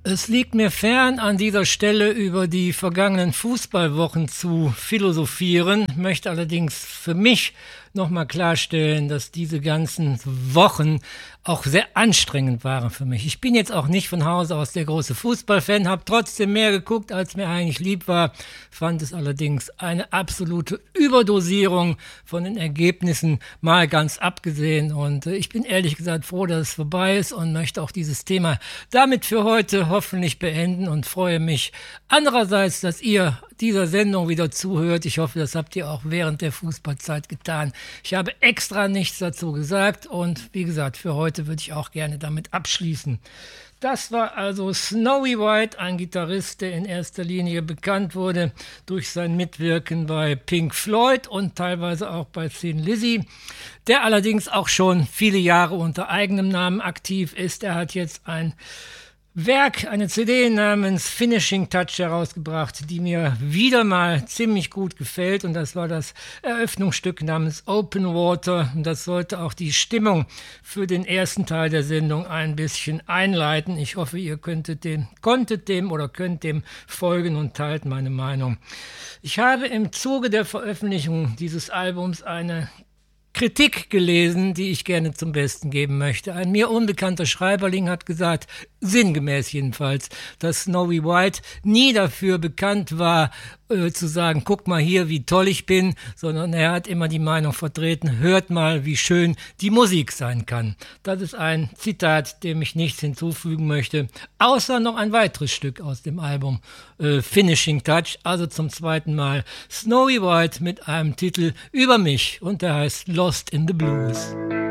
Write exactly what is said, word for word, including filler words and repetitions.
Es liegt mir fern, an dieser Stelle über die vergangenen Fußballwochen zu philosophieren, möchte allerdings für mich nochmal klarstellen, dass diese ganzen Wochen auch sehr anstrengend waren für mich. Ich bin jetzt auch nicht von Hause aus der große Fußballfan, habe trotzdem mehr geguckt, als mir eigentlich lieb war, fand es allerdings eine absolute Überdosierung von den Ergebnissen, mal ganz abgesehen. Und ich bin ehrlich gesagt froh, dass es vorbei ist und möchte auch dieses Thema damit für heute hoffentlich beenden und freue mich andererseits, dass ihr dieser Sendung wieder zuhört. Ich hoffe, das habt ihr auch während der Fußballzeit getan. Ich habe extra nichts dazu gesagt und wie gesagt, für heute würde ich auch gerne damit abschließen. Das war also Snowy White, ein Gitarrist, der in erster Linie bekannt wurde durch sein Mitwirken bei Pink Floyd und teilweise auch bei Thin Lizzy, der allerdings auch schon viele Jahre unter eigenem Namen aktiv ist. Er hat jetzt ein Werk, eine C D namens Finishing Touch herausgebracht, die mir wieder mal ziemlich gut gefällt, und das war das Eröffnungsstück namens Open Water, und das sollte auch die Stimmung für den ersten Teil der Sendung ein bisschen einleiten. Ich hoffe, ihr könntet dem, konntet dem oder könnt dem folgen und teilt meine Meinung. Ich habe im Zuge der Veröffentlichung dieses Albums eine Kritik gelesen, die ich gerne zum Besten geben möchte. Ein mir unbekannter Schreiberling hat gesagt, sinngemäß jedenfalls, dass Snowy White nie dafür bekannt war, äh, zu sagen, guck mal hier, wie toll ich bin, sondern er hat immer die Meinung vertreten, hört mal, wie schön die Musik sein kann. Das ist ein Zitat, dem ich nichts hinzufügen möchte, außer noch ein weiteres Stück aus dem Album äh, Finishing Touch, also zum zweiten Mal Snowy White mit einem Titel über mich, und der heißt Lost in the Blues.